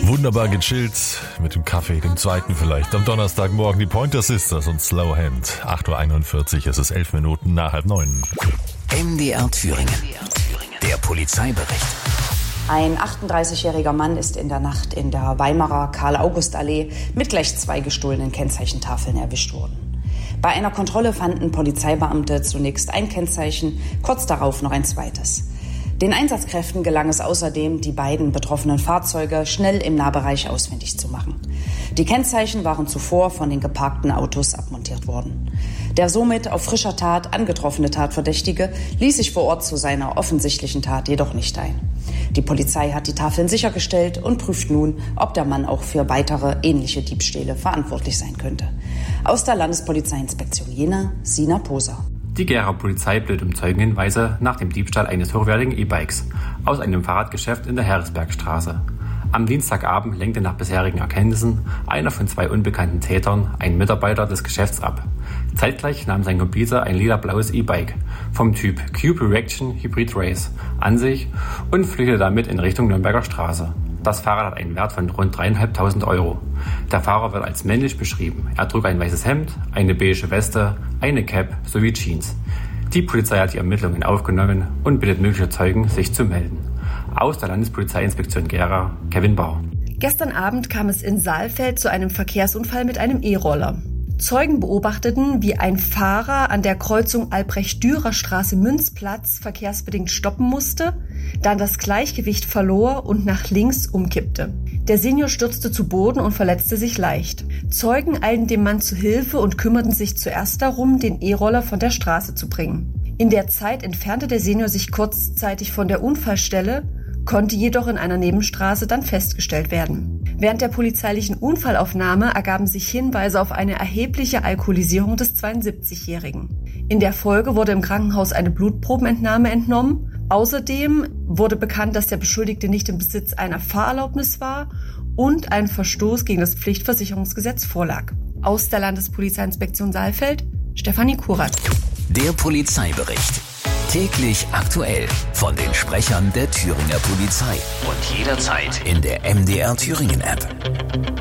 Wunderbar gechillt mit dem Kaffee, dem zweiten vielleicht. Am Donnerstagmorgen die Pointer Sisters und Slow Hand. 8.41 Uhr, es ist 11 Minuten nach 8:30. MDR Thüringen. Der Polizeibericht. Ein 38-jähriger Mann ist in der Nacht in der Weimarer Karl-August-Allee mit gleich 2 gestohlenen Kennzeichentafeln erwischt worden. Bei einer Kontrolle fanden Polizeibeamte zunächst ein Kennzeichen, kurz darauf noch ein zweites. Den Einsatzkräften gelang es außerdem, die beiden betroffenen Fahrzeuge schnell im Nahbereich ausfindig zu machen. Die Kennzeichen waren zuvor von den geparkten Autos abmontiert worden. Der somit auf frischer Tat angetroffene Tatverdächtige ließ sich vor Ort zu seiner offensichtlichen Tat jedoch nicht ein. Die Polizei hat die Tafeln sichergestellt und prüft nun, ob der Mann auch für weitere ähnliche Diebstähle verantwortlich sein könnte. Aus der Landespolizeiinspektion Jena, Sina Poser. Die Gera Polizei bittet um Zeugenhinweise nach dem Diebstahl eines hochwertigen E-Bikes aus einem Fahrradgeschäft in der Heeresbergstraße. Am Dienstagabend lenkte nach bisherigen Erkenntnissen einer von 2 unbekannten Tätern einen Mitarbeiter des Geschäfts ab. Zeitgleich nahm sein Komplize ein lila-blaues E-Bike vom Typ Cube Reaction Hybrid Race an sich und flüchtete damit in Richtung Nürnberger Straße. Das Fahrrad hat einen Wert von rund 3.500 Euro. Der Fahrer wird als männlich beschrieben. Er trug ein weißes Hemd, eine beige Weste, eine Cap sowie Jeans. Die Polizei hat die Ermittlungen aufgenommen und bittet mögliche Zeugen, sich zu melden. Aus der Landespolizeiinspektion Gera, Kevin Bauer. Gestern Abend kam es in Saalfeld zu einem Verkehrsunfall mit einem E-Roller. Zeugen beobachteten, wie ein Fahrer an der Kreuzung Albrecht-Dürer-Straße-Münzplatz verkehrsbedingt stoppen musste, dann das Gleichgewicht verlor und nach links umkippte. Der Senior stürzte zu Boden und verletzte sich leicht. Zeugen eilten dem Mann zu Hilfe und kümmerten sich zuerst darum, den E-Roller von der Straße zu bringen. In der Zeit entfernte der Senior sich kurzzeitig von der Unfallstelle, konnte jedoch in einer Nebenstraße dann festgestellt werden. Während der polizeilichen Unfallaufnahme ergaben sich Hinweise auf eine erhebliche Alkoholisierung des 72-Jährigen. In der Folge wurde im Krankenhaus eine Blutprobenentnahme entnommen. Außerdem wurde bekannt, dass der Beschuldigte nicht im Besitz einer Fahrerlaubnis war und ein Verstoß gegen das Pflichtversicherungsgesetz vorlag. Aus der Landespolizeiinspektion Saalfeld, Stefanie Kurat. Der Polizeibericht. Täglich aktuell von den Sprechern der Thüringer Polizei und jederzeit in der MDR Thüringen App.